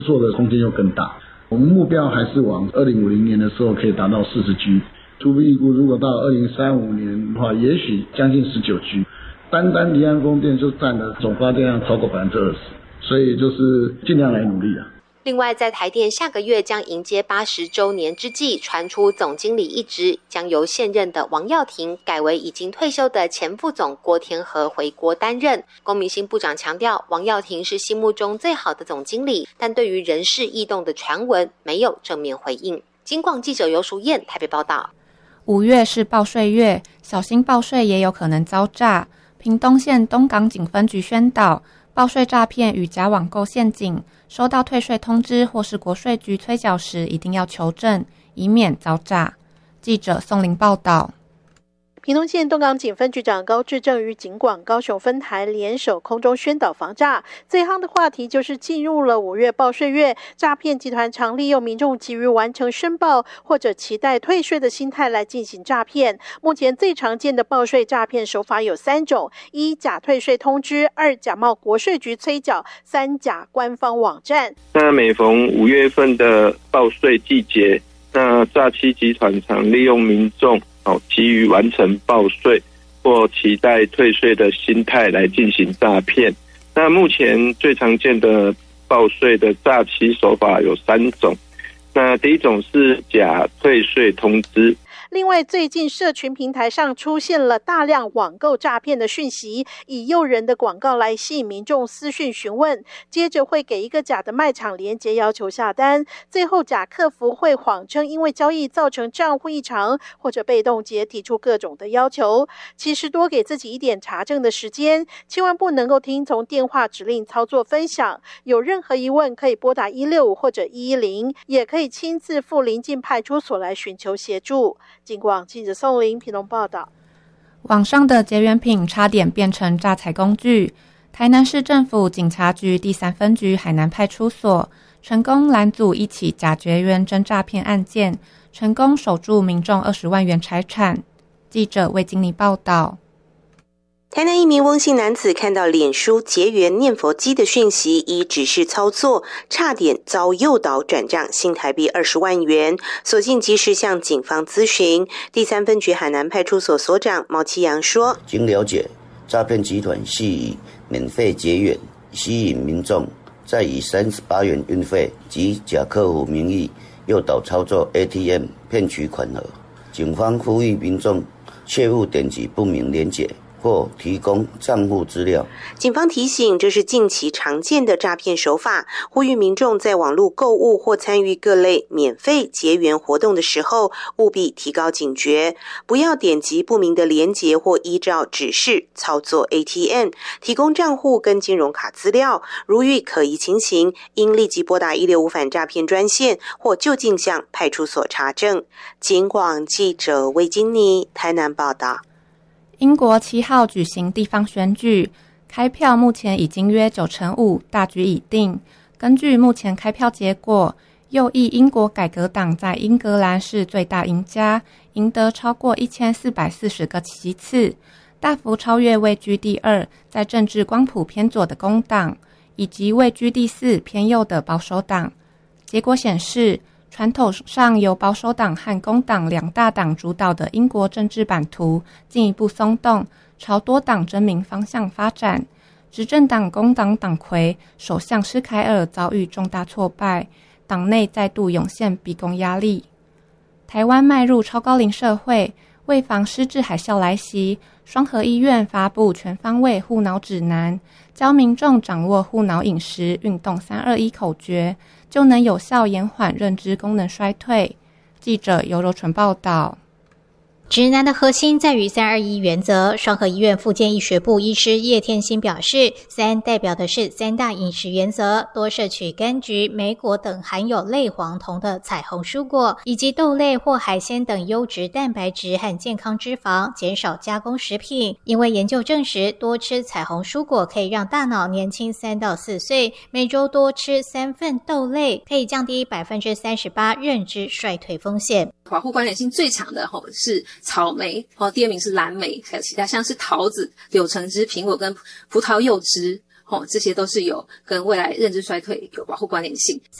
做的空间又更大。我们目标还是往2050年的时候可以达到40G， 初步预估如果到2035年的话，也许将近19G， 单离岸风电就占了总发电量超过20%，所以就是尽量来努力啊。 另外，在台电下个月将迎接80周年之际，传出总经理一职将由现任的王耀庭改为已经退休的前副总郭天和回国担任。龚明鑫部长强调，王耀庭是心目中最好的总经理，但对于人事异动的传闻没有正面回应。金广记者游淑燕台北报道。 5月是报税月，小心报税也有可能遭诈。屏东县东港警分局宣导，报税诈骗与假网购陷阱，收到退税通知或是国税局催缴时，一定要求证，以免遭诈。记者宋玲报道。 屏东县东港警分局长高志正与警广高雄分台联手空中宣导防诈。最夯的话题就是进入了5月报税月，诈骗集团常利用民众急于完成申报或者期待退税的心态来进行诈骗。目前最常见的报税诈骗手法有3种：一、假退税通知；二、假冒国税局催缴；三、假官方网站。 那每逢5月份的报税季节，那诈欺集团常利用民众急于完成报税或期待退税的心态来进行诈骗。那目前最常见的报税的诈欺手法有3种。那第一种是假退税通知。 另外，最近社群平台上出现了大量网购诈骗的讯息，以诱人的广告来吸引民众私讯询问，接着会给一个假的卖场连结要求下单，最后假客服会谎称因为交易造成账户异常或者被冻结，提出各种的要求。其实多给自己一点查证的时间，千万不能够听从电话指令操作分享。有任何疑问可以拨打165或者110，也可以亲自赴邻近派出所来寻求协助。警广记者宋玲屏东报道。 网上的结缘品差点变成诈财工具。台南市政府警察局第3分局海南派出所成功拦阻一起假结缘真诈骗案件，成功守住民众20万元财产。记者魏经理报道。 台南一名翁姓男子看到脸书结缘念佛机的讯息，依指示操作，差点遭诱导转账新台币20万元，所幸及时向警方咨询。第3分局海南派出所所长毛其阳说， 经了解，诈骗集团系以免费结缘吸引民众，再以38元运费及假客户名义诱导操作 ATM 骗取款额。警方呼吁民众切勿点击不明连结或提供账户资料。 警方提醒，这是近期常见的诈骗手法，呼吁民众在网络购物或参与各类免费结缘活动的时候，务必提高警觉，不要点击不明的连结或依照指示操作 ATM， 提供账户跟金融卡资料。如遇可疑情形，应立即拨打165反诈骗专线或就近向派出所查证。警广记者魏金妮台南报道。 英国7号举行地方选举，开票目前已经约95%，大局已定。根据目前开票结果，右翼英国改革党在英格兰是最大赢家，赢得超过1440个席次，大幅超越位居第2，在政治光谱偏左的工党，以及位居第4偏右的保守党。结果显示，传统上由保守党和工党2大党主导的英国政治版图进一步松动，朝多党争鸣方向发展。执政党工党党魁首相施凯尔遭遇重大挫败，党内再度涌现逼宫压力。台湾迈入超高龄社会，为防失智海啸来袭，双和医院发布全方位护脑指南，教民众掌握护脑饮食、运动321口诀，就能有效延缓认知功能衰退。记者尤柔纯报道。 指南的核心在于321原则。双和医院复健医学部医师叶天心表示，3代表的是3大饮食原则，多摄取柑橘、莓果等含有类黄酮的彩虹蔬果，以及豆类或海鲜等优质蛋白质和健康脂肪，减少加工食品。因为研究证实，多吃彩虹蔬果可以让大脑年轻3到4岁，每周多吃3份豆类，可以降低38%认知衰退风险。 保护关联性最强的是草莓，第2名是蓝莓，还有其他像是桃子、柳橙汁、苹果跟葡萄柚汁。 这些都是有跟未来认知衰退有保护关联性。